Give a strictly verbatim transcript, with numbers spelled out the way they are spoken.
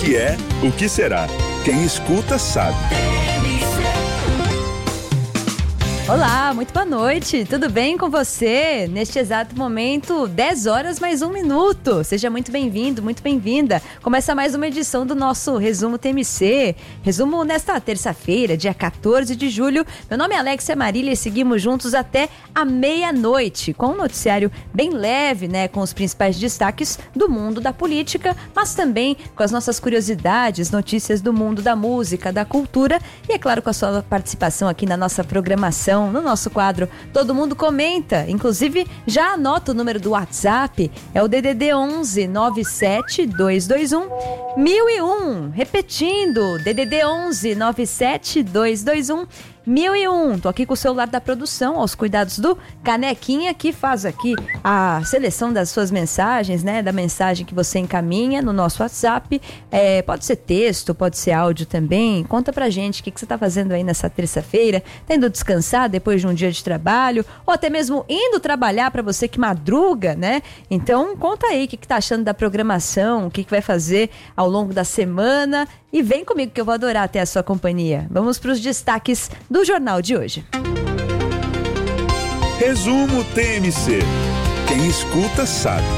que é, o que será. Quem escuta sabe. Olá, muito boa noite, tudo bem com você? Neste exato momento, dez horas mais um minuto. Seja muito bem-vindo, muito bem-vinda. Começa mais uma edição do nosso Resumo T M C. Resumo nesta terça-feira, dia quatorze de julho. Meu nome é Alexia Marília e seguimos juntos até a meia-noite, com um noticiário bem leve, né? Com os principais destaques do mundo da política, mas também com as nossas curiosidades, notícias do mundo da música, da cultura e, é claro, com a sua participação aqui na nossa programação. No nosso quadro Todo Mundo Comenta. Inclusive, já anota o número do WhatsApp, é o D D D onze nove sete dois dois um mil e um. Repetindo, D D D onze nove sete dois dois um mil e um. Tô aqui com o celular da produção, aos cuidados do Canequinha, que faz aqui a seleção das suas mensagens, né? Da mensagem que você encaminha no nosso WhatsApp. É, pode ser texto, pode ser áudio também. Conta pra gente o que, que você tá fazendo aí nessa terça-feira. Tá indo descansar depois de um dia de trabalho, ou até mesmo indo trabalhar para você que madruga, né? Então, conta aí o que, que tá achando da programação, o que, que vai fazer ao longo da semana. E vem comigo que eu vou adorar ter a sua companhia. Vamos para os destaques do jornal de hoje. Resumo T M C. Quem escuta sabe.